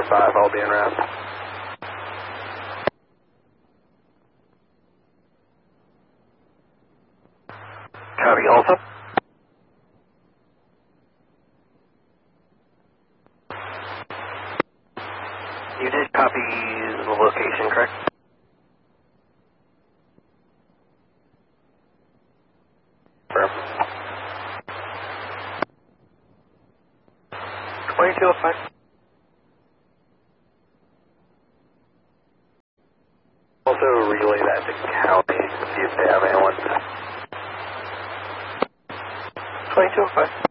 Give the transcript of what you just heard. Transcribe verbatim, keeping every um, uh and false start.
five, I'll be en route. Copy, Alpha. You did copy the location, correct? Firm. twenty-two oh five. Also relay that to county, see if they have anyone. twenty-two oh five.